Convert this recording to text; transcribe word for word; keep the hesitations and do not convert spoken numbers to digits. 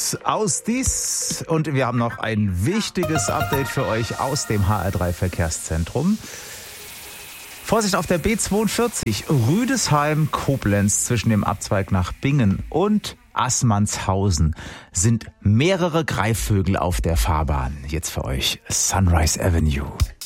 News aus dies und wir haben noch ein wichtiges Update für euch aus dem H R drei Verkehrszentrum. Vorsicht auf der B zweiundvierzig, Rüdesheim-Koblenz zwischen dem Abzweig nach Bingen und Assmannshausen sind mehrere Greifvögel auf der Fahrbahn. Jetzt für euch Sunrise Avenue.